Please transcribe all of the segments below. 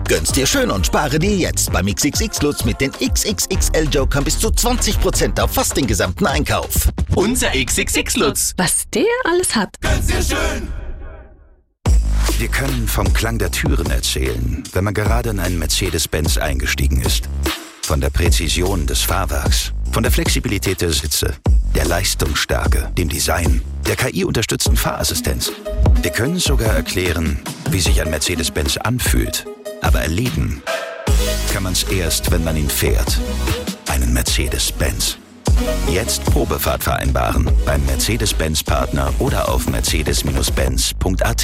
Gönn's dir schön und spare dir jetzt beim XXX-Lutz mit den XXXL-Jokern bis zu 20% auf fast den gesamten Einkauf. Unser XXX-Lutz. Was der alles hat. Gönn's dir schön. Wir können vom Klang der Türen erzählen, wenn man gerade in einen Mercedes-Benz eingestiegen ist. Von der Präzision des Fahrwerks, von der Flexibilität der Sitze, der Leistungsstärke, dem Design, der KI-unterstützten Fahrassistenz. Wir können sogar erklären, wie sich ein Mercedes-Benz anfühlt. Aber erleben kann man es erst, wenn man ihn fährt. Einen Mercedes-Benz. Jetzt Probefahrt vereinbaren beim Mercedes-Benz-Partner oder auf mercedes-benz.at.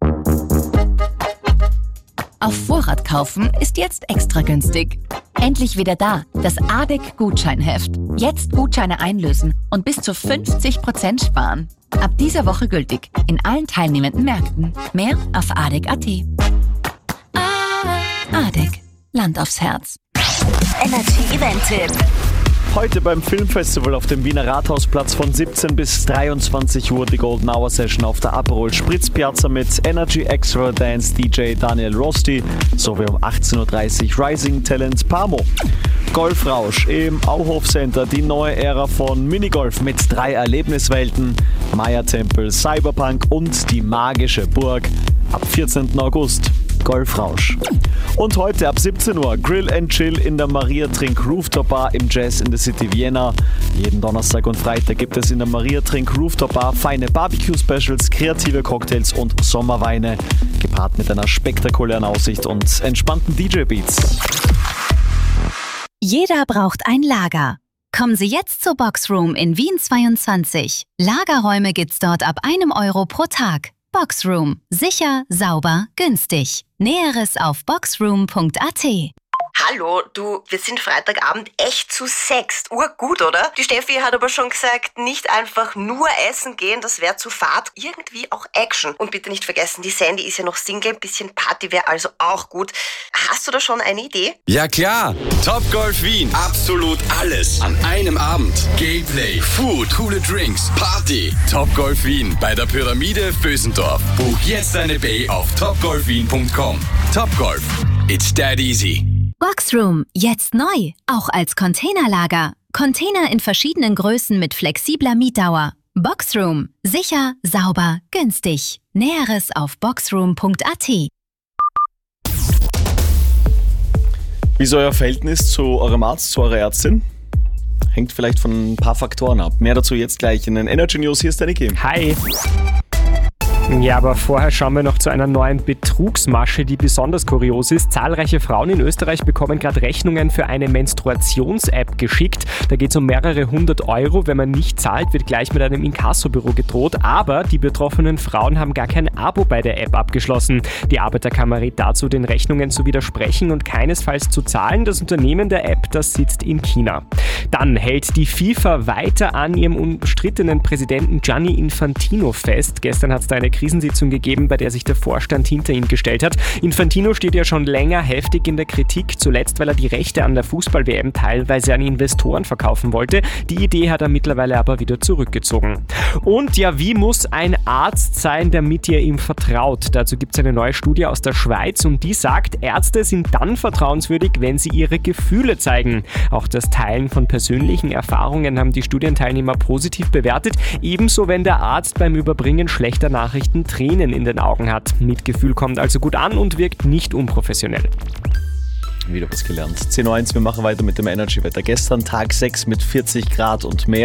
Auf Vorrat kaufen ist jetzt extra günstig. Endlich wieder da, das ADEC-Gutscheinheft. Jetzt Gutscheine einlösen und bis zu 50% sparen. Ab dieser Woche gültig in allen teilnehmenden Märkten. Mehr auf adec.at. ADEC, Land aufs Herz. Energy Event-Tipp. Heute beim Filmfestival auf dem Wiener Rathausplatz von 17 bis 23 Uhr die Golden Hour Session auf der Aperol Spritz Piazza mit Energy Extra Dance DJ Daniel Rosti sowie um 18.30 Uhr Rising Talent Pamo. Golfrausch im Auhof Center, die neue Ära von Minigolf mit 3 Erlebniswelten, Maya-Tempel, Cyberpunk und die magische Burg ab 14. August. Golfrausch. Und heute ab 17 Uhr Grill and Chill in der Maria Trink Rooftop Bar im Jazz in the City Vienna. Jeden Donnerstag und Freitag gibt es in der Maria Trink Rooftop Bar feine Barbecue-Specials, kreative Cocktails und Sommerweine, gepaart mit einer spektakulären Aussicht und entspannten DJ-Beats. Jeder braucht ein Lager. Kommen Sie jetzt zur Boxroom in Wien 22. Lagerräume gibt's dort ab €1 pro Tag. Boxroom. Sicher, sauber, günstig. Näheres auf boxroom.at. Hallo, du, wir sind Freitagabend echt zu 6. Urgut, oder? Die Steffi hat aber schon gesagt, nicht einfach nur essen gehen, das wäre zu fad. Irgendwie auch Action. Und bitte nicht vergessen, die Sandy ist ja noch Single, bisschen Party wäre also auch gut. Hast du da schon eine Idee? Ja klar, Top Golf Wien. Absolut alles an einem Abend. Gameplay, Food, coole Drinks, Party. Top Golf Wien bei der Pyramide Vösendorf. Buch jetzt deine Bay auf topgolfwien.com. Top Golf, it's that easy. Boxroom, jetzt neu, auch als Containerlager. Container in verschiedenen Größen mit flexibler Mietdauer. Boxroom, sicher, sauber, günstig. Näheres auf boxroom.at. Wie ist euer Verhältnis zu eurem Arzt, zu eurer Ärztin? Hängt vielleicht von ein paar Faktoren ab. Mehr dazu jetzt gleich in den Energy News. Hier ist der Niki. Hi. Ja, aber vorher schauen wir noch zu einer neuen Betrugsmasche, die besonders kurios ist. Zahlreiche Frauen in Österreich bekommen gerade Rechnungen für eine Menstruations-App geschickt. Da geht es um mehrere 100 €. Wenn man nicht zahlt, wird gleich mit einem Inkassobüro gedroht. Aber die betroffenen Frauen haben gar kein Abo bei der App abgeschlossen. Die Arbeiterkammer rät dazu, den Rechnungen zu widersprechen und keinesfalls zu zahlen. Das Unternehmen der App, das sitzt in China. Dann hält die FIFA weiter an ihrem umstrittenen Präsidenten Gianni Infantino fest. Gestern hat es da eine Krisensitzung gegeben, bei der sich der Vorstand hinter ihn gestellt hat. Infantino steht ja schon länger heftig in der Kritik, zuletzt weil er die Rechte an der Fußball-WM teilweise an Investoren verkaufen wollte. Die Idee hat er mittlerweile aber wieder zurückgezogen. Und ja, wie muss ein Arzt sein, damit ihr ihm vertraut? Dazu gibt es eine neue Studie aus der Schweiz und die sagt, Ärzte sind dann vertrauenswürdig, wenn sie ihre Gefühle zeigen. Auch das Teilen von persönlichen Erfahrungen haben die Studienteilnehmer positiv bewertet, ebenso wenn der Arzt beim Überbringen schlechter Nachrichten Tränen in den Augen hat. Mitgefühl kommt also gut an und wirkt nicht unprofessionell. Wieder was gelernt. 10.01 Uhr, wir machen weiter mit dem Energy-Wetter. Gestern Tag 6 mit 40 Grad und mehr.